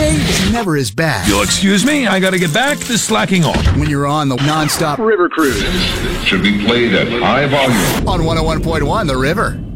DJ is never as bad. You'll excuse me, I gotta get back to slacking off. When you're on the non-stop River Cruise. Should be played at high volume. On 101.1 The River.